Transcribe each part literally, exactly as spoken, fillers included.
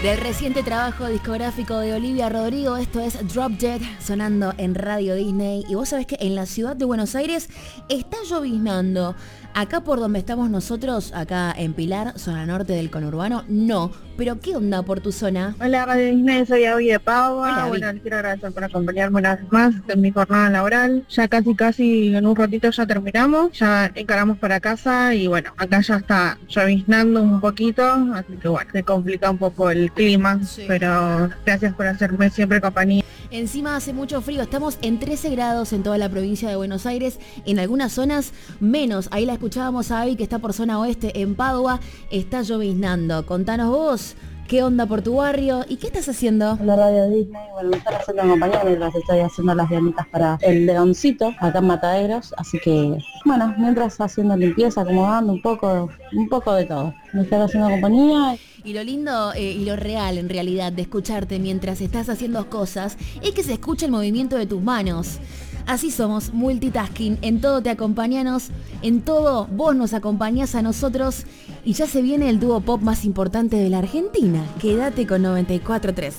Del reciente trabajo discográfico de Olivia Rodrigo, esto es Drop Dead, sonando en Radio Disney. Y vos sabés que en la ciudad de Buenos Aires está lloviznando. Acá por donde estamos nosotros, acá en Pilar, zona norte del conurbano, no. Pero ¿qué onda por tu zona? Hola Radio Disney, soy Abby de Pava. Hola, bueno, les quiero agradecer por acompañarme una vez más en mi jornada laboral. Ya casi casi en un ratito ya terminamos, ya encaramos para casa y bueno, acá ya está lloviznando un poquito, así que bueno, se complica un poco el clima, sí. Pero gracias por hacerme siempre compañía. Encima hace mucho frío, estamos en trece grados en toda la provincia de Buenos Aires, en algunas zonas menos. Ahí la escuchábamos a Abby que está por zona oeste, en Padua, está lloviznando. Contanos vos, ¿qué onda por tu barrio y qué estás haciendo? La Radio Disney, bueno, me están haciendo compañía mientras estoy haciendo las dianitas para el leoncito acá en Mataderos, así que bueno, mientras haciendo limpieza, acomodando un poco, un poco de todo. Me están haciendo compañía. Y lo lindo eh, y lo real en realidad de escucharte mientras estás haciendo cosas es que se escucha el movimiento de tus manos. Así somos, multitasking, en todo te acompañanos, en todo vos nos acompañás a nosotros y ya se viene el dúo pop más importante de la Argentina. Quédate con noventa y cuatro tres.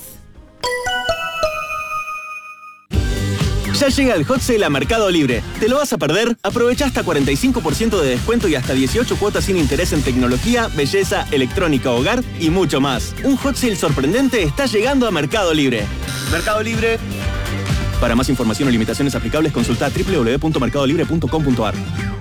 Ya llega el Hot Sale a Mercado Libre. ¿Te lo vas a perder? Aprovecha hasta cuarenta y cinco por ciento de descuento y hasta dieciocho cuotas sin interés en tecnología, belleza, electrónica, hogar y mucho más. Un Hot Sale sorprendente está llegando a Mercado Libre. Mercado Libre. Para más información o limitaciones aplicables, consulta doble u doble u doble u punto mercado libre punto com punto a r.